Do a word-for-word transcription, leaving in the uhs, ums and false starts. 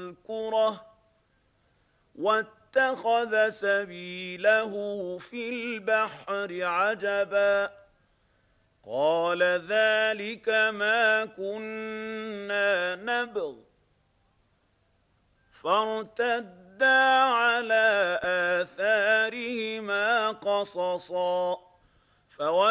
الكرة واتخذ سبيله في البحر عجبا قال ذلك ما كنا نبغ فارتدا على آثارهما قصصا